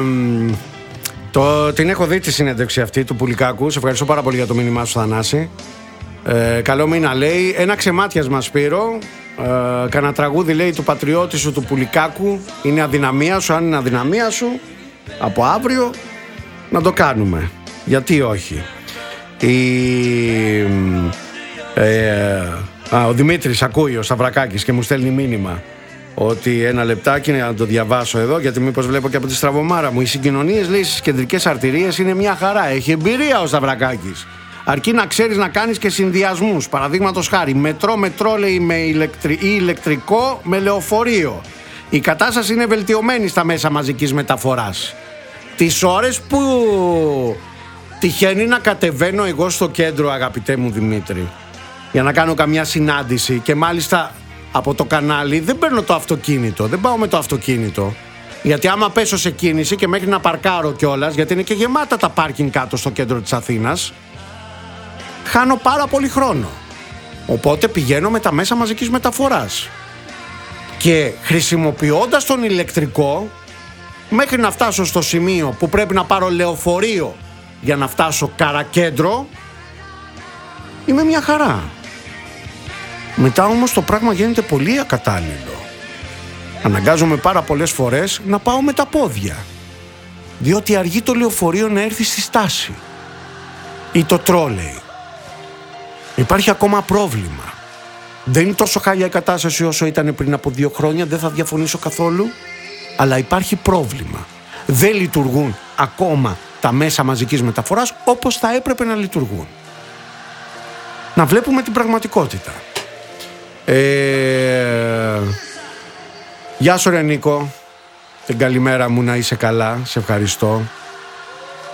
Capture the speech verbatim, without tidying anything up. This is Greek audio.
το, την έχω δει τη συνέντευξη αυτή του Πουλικάκου. Σε ευχαριστώ πάρα πολύ για το μήνυμά σου, Θανάση. Ε, καλό μήνα, λέει. Ένα ξεμάτιασμα, Σπύρο. Ε, Κάνα τραγούδι, λέει, του πατριώτη σου του Πουλικάκου. Είναι αδυναμία σου. Αν είναι αδυναμία σου, από αύριο να το κάνουμε. Γιατί όχι. Η, ε, α, ο Δημήτρης ακούει, ο Σταυρακάκης, και μου στέλνει μήνυμα ότι ένα λεπτάκι να το διαβάσω εδώ, γιατί μήπως βλέπω και από τη στραβωμάρα μου. Οι συγκοινωνίες, λέει, στις κεντρικές αρτηρίες είναι μια χαρά. Έχει εμπειρία ο Σταυρακάκης. Αρκεί να ξέρεις να κάνεις και συνδυασμούς. Παραδείγματος χάρη, μετρό, μετρό, λέει, με ηλεκτρι... ή ηλεκτρικό με λεωφορείο. Η κατάσταση είναι βελτιωμένη στα μέσα μαζικής μεταφοράς. Τις ώρες που τυχαίνει να κατεβαίνω εγώ στο κέντρο, αγαπητέ μου Δημήτρη, για να κάνω καμιά συνάντηση, και μάλιστα από το κανάλι δεν παίρνω το αυτοκίνητο, δεν πάω με το αυτοκίνητο, γιατί άμα πέσω σε κίνηση και μέχρι να παρκάρω κιόλας, γιατί είναι και γεμάτα τα πάρκινγκ κάτω στο κέντρο της Αθήνας, χάνω πάρα πολύ χρόνο. Οπότε πηγαίνω με τα μέσα μαζικής μεταφοράς και χρησιμοποιώντας τον ηλεκτρικό, μέχρι να φτάσω στο σημείο που πρέπει να πάρω λεωφορείο για να φτάσω Καρακέντρο, είμαι μια χαρά. Μετά όμως το πράγμα γίνεται πολύ ακατάλληλο. Αναγκάζομαι πάρα πολλές φορές να πάω με τα πόδια, διότι αργεί το λεωφορείο να έρθει στη στάση ή το τρόλεϊ. Υπάρχει ακόμα πρόβλημα. Δεν είναι τόσο χάλια η κατάσταση όσο ήταν πριν από δύο χρόνια, δεν θα διαφωνήσω καθόλου, αλλά υπάρχει πρόβλημα. Δεν λειτουργούν ακόμα τα μέσα μαζικής μεταφοράς όπως θα έπρεπε να λειτουργούν. Να βλέπουμε την πραγματικότητα. Ε... Γεια σου ρε Νίκο. Την καλημέρα μου, να είσαι καλά. Σε ευχαριστώ.